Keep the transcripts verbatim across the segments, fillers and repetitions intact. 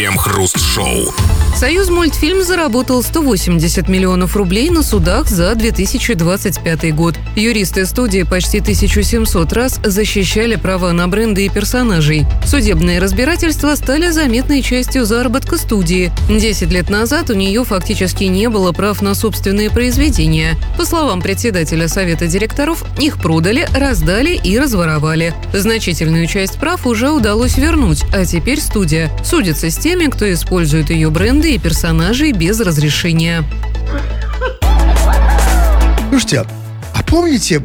Крем-хруст-шоу. Союзмультфильм заработал сто восемьдесят миллионов рублей на судах за две тысячи двадцать пятый год. Юристы студии почти тысячу семьсот раз защищали права на бренды и персонажей. Судебные разбирательства стали заметной частью заработка студии. Десять лет назад у нее фактически не было прав на собственные произведения. По словам председателя совета директоров, их продали, раздали и разворовали. Значительную часть прав уже удалось вернуть, а теперь студия судится с теми, кто использует ее бренды и персонажей без разрешения. Слушайте, а помните,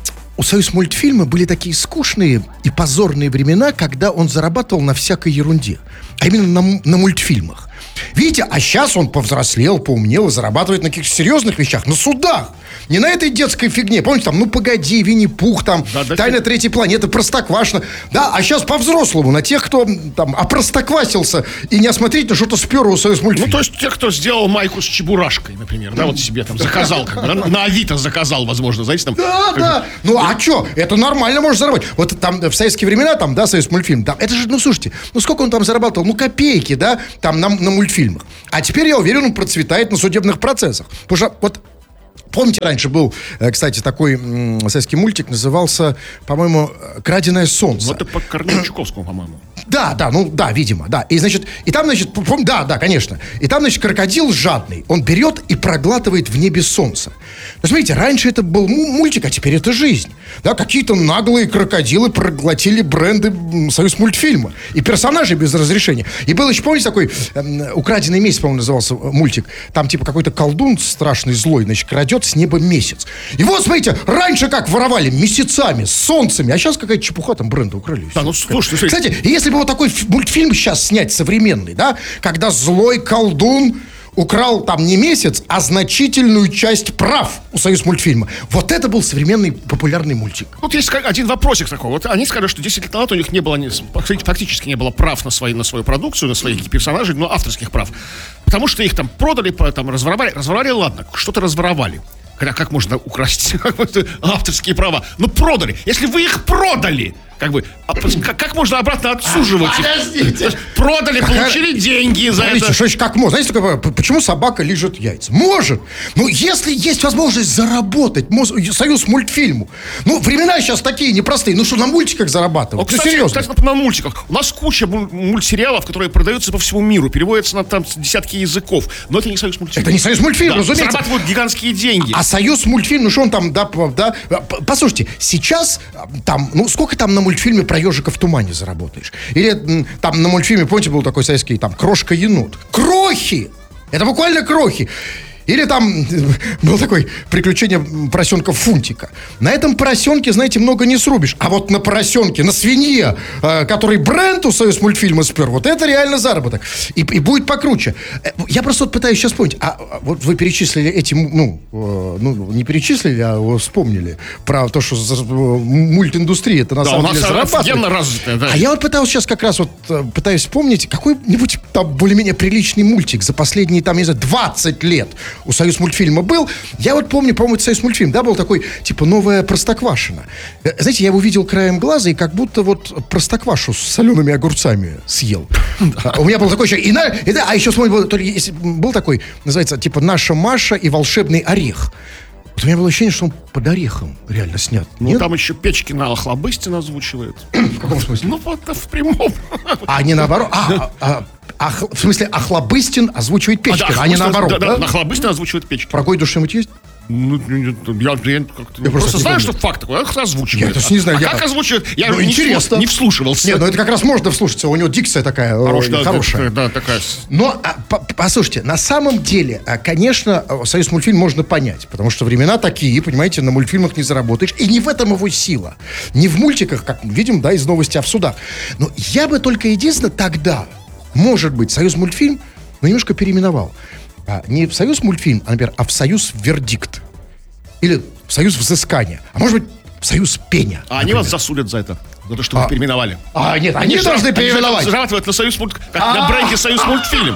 у Союзмультфильма были такие скучные и позорные времена, когда он зарабатывал на всякой ерунде, а именно на, на мультфильмах. Видите, а сейчас он повзрослел, поумнел и зарабатывает на каких-то серьезных вещах, на судах. Не на этой детской фигне. Помните, там, ну погоди, Винни-Пух, там, да, да, Тайна третьей планеты, Простоквашино. Да, а сейчас по-взрослому, на тех, кто там опростоквасился и неосмотрительно что-то спер у Союзмультфильма. Ну, то есть, тех, кто сделал майку с Чебурашкой, например, да, вот себе там заказал, как бы, да, на Авито заказал, возможно, знаете, там. Да, да. Ну, а что? Это нормально можно заработать. Вот там в советские времена, там, да, Союзмультфильм, там, это же, ну, слушайте, ну, сколько он там зарабатывал? Ну, копейки, да, там, на, на мультфильмах. А теперь, я уверен, он процветает на судебных процессах. Потому что, вот, помните, раньше был, кстати, такой м- советский мультик, назывался, по-моему, «Краденое солнце». Вот это по Корнею Чуковскому, по-моему. Да, да, ну, да, видимо, да. И, значит, и там, значит, пом- да, да, конечно. И там, значит, крокодил жадный. Он берет и проглатывает в небе солнце. Ну, смотрите, раньше это был мультик, а теперь это жизнь. Да, какие-то наглые крокодилы проглотили бренды Союзмультфильма. И персонажей без разрешения. И был еще, помните, такой э, «Украденный месяц», по-моему, назывался мультик. Там, типа, какой-то колдун страшный, злой, значит, крадет с неба месяц. И вот, смотрите, раньше как воровали месяцами, с солнцами, а сейчас какая-то чепуха, там бренды украли. Да, ну, слушайте, слушайте. Кстати, если бы вот такой мультфильм сейчас снять современный, да, когда злой колдун украл там не месяц, а значительную часть прав у Союзмультфильма. Вот это был современный популярный мультик. Вот есть один вопросик такой. Вот они сказали, что десять лет назад у них не было, фактически не было прав на, свои, на свою продукцию, на своих персонажей, но авторских прав. Потому что их там продали, там разворовали. Разворовали, ладно, что-то разворовали. Когда как можно украсть авторские права? Ну, продали. Если вы их продали, как бы, а, как, как можно обратно отсуживать их? Подождите. Продали, получили деньги за Смотрите, это. что еще как можно? Знаете, такое, почему собака лижет яйца? Может. Но если есть возможность заработать Союзмультфильму. Ну, времена сейчас такие непростые. Ну, что на мультиках зарабатывать? О, кстати, ну, серьезно. кстати, на мультиках. У нас куча мультсериалов, которые продаются по всему миру, переводятся на там десятки языков. Но это не Союзмультфильм. Это не Союзмультфильм, да, разумеется. Зарабатывают гигантские деньги. А Союзмультфильм, ну что он там, да, да. Послушайте, сейчас там, ну сколько там на мультфильме про ежика в тумане заработаешь? Или там на мультфильме, помните, был такой советский, там, Крошка-енот. Крохи! Это буквально крохи. Или там был такой «Приключение поросенка Фунтика». На этом поросенке, знаете, много не срубишь. А вот на поросенке, на свинье, э, который бренд у Союзмультфильма спер, вот это реально заработок. И, и будет покруче. Я просто вот пытаюсь сейчас вспомнить. А вот вы перечислили эти, ну, э, ну не перечислили, а вспомнили про то, что мультиндустрия это на да, самом деле зарабатывает. Развитая, да. А я вот пытаюсь сейчас как раз вот пытаюсь вспомнить какой-нибудь там более-менее приличный мультик за последние, там, не знаю, двадцать лет у Союзмультфильма был. Я вот помню, по-моему, это Союзмультфильм, да, был такой, типа, новая Простоквашино. Знаете, я его видел краем глаза и как будто вот Простоквашу с солеными огурцами съел. У меня был такой еще... И на, и да, а еще, смотрю, был, был такой, называется, типа, «Наша Маша и волшебный орех». Вот у меня было ощущение, что он под орехом реально снят. Ну, нет? там еще Печкина Охлобыстин озвучивает. В каком смысле? Ну, вот в прямом. А не наоборот? А, а, а, в смысле, Охлобыстин озвучивает Печкина, а, да, а не наоборот, да? Да, да, Охлобыстин озвучивает Печкина. Про какой душ-нибудь есть? Ну, я, я, я, как-то, я просто знаю, что факт такой, он озвучивает. Я это не знаю. А я... как озвучивает? Я ну, не, интересно. не вслушивался. Нет, ну это как раз можно вслушаться. У него дикция такая Хорош, э, хорошая. Да, да, такая. Но, а, по, послушайте, на самом деле, конечно, Союзмультфильм можно понять. Потому что времена такие, понимаете, на мультфильмах не заработаешь. И не в этом его сила. Не в мультиках, как видим, да, из новости, а в судах. Но я бы только единственное тогда, может быть, Союзмультфильм, ну, немножко переименовал. А, не в Союзмультфильм, а, например, а в Союзвердикт. Или в Союз взыскания. А может быть, в Союз пеня. А они вас засудят за это. За то, что вы а, переименовали. А, нет, они, они должны переименовать. Зарабатывают на Союз мульт... как на бренде Союзмультфильм.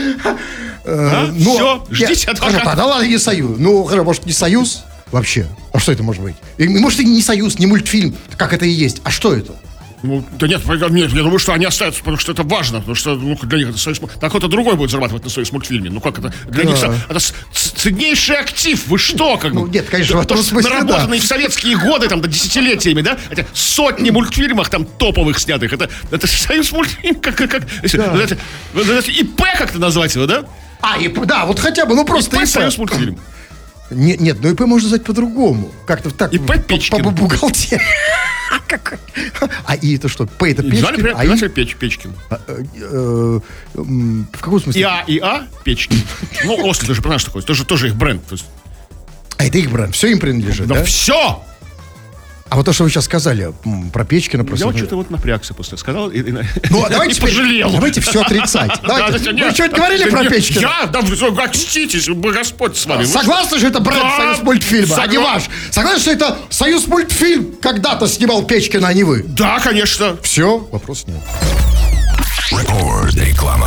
Все, ждите адвоката. Тогда ладно, не Союз. Ну, может, не Союз вообще? А что это может быть? Может, и не Союз, не мультфильм, как это и есть. А что это? Ну, да нет, нет, я думаю, что они остаются, потому что это важно, потому что ну, для них это союз. Так кто-то другой будет зарабатывать на союз мультфильме. Ну как это? Для да. них это ценнейший актив. Вы что? Как ну, бы? Нет, конечно, в этом смысле, наработанные да. в советские годы, там, до десятилетиями, да? Эти сотни мультфильмов там топовых снятых. Это, это союз мультфильм, как, как, как да. это, это, ИП как-то назвать его, да? А, ИП, да, вот хотя бы, ну просто ИП. ИП. Союз мультфильм. Нет, нет, ну ИП можно назвать по-другому. Как-то так. ИП Печкин. По бухгалтерии. А и это что? П это Печкин? А и Печ, Печкин. В каком смысле? ИА, ИА, Печкин. Ну, Оскар, ты же понимаешь, такой, тоже, тоже их бренд. А это их бренд, все им принадлежит, да? Да все! А вот то, что вы сейчас сказали про Печкина, про... Я вот что-то вот напрягся после сказал и, и, ну, давайте и пожалел. Давайте все отрицать. Давайте. Вы что-то говорили про Печкина? Я? Да вы чтитесь, Господь с вами. Согласны, что это бренд Союз мультфильма, а не ваш? Согласны, что это Союз мультфильм когда-то снимал Печкина, а не вы? Да, конечно. Все, вопрос нет. Реклама.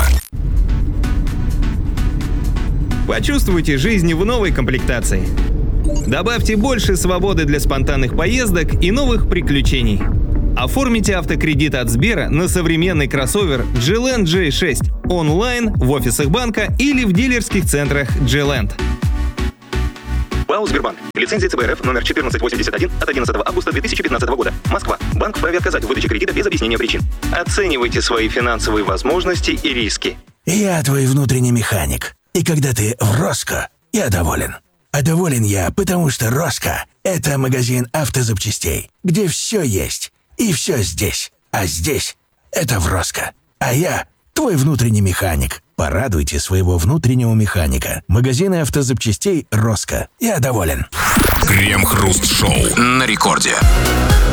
Почувствуйте жизнь в новой комплектации. Добавьте больше свободы для спонтанных поездок и новых приключений. Оформите автокредит от Сбера на современный кроссовер джи ленд джей шесть онлайн, в офисах банка или в дилерских центрах джи ленд. ПАО «Сбербанк». Лицензия ЦБ РФ номер четырнадцать восемьдесят один от одиннадцатого августа две тысячи пятнадцатого года. Москва. Банк вправе отказать в выдаче кредита без объяснения причин. Оценивайте свои финансовые возможности и риски. Я твой внутренний механик. И когда ты в Роско, я доволен. А доволен я, потому что Роско – это магазин автозапчастей, где все есть. И все здесь. А здесь – это в Роско. А я – твой внутренний механик. Порадуйте своего внутреннего механика. Магазины автозапчастей Роско. Я доволен. Крем-хруст-шоу на рекорде.